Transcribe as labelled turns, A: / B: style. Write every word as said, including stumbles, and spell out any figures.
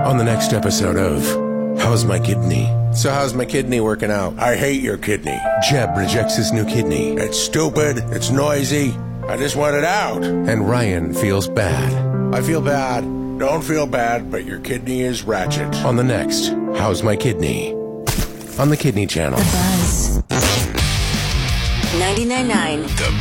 A: On the next episode of How's My Kidney?
B: So how's my kidney working out?
C: I hate your kidney.
A: Jeb rejects his new kidney.
C: It's stupid. It's noisy. I just want it out.
A: And Ryan feels bad.
C: I feel bad. Don't feel bad, but your kidney is ratchet.
A: On the next How's My Kidney? On the Kidney Channel.
D: The Buzz. ninety-nine point nine.
E: The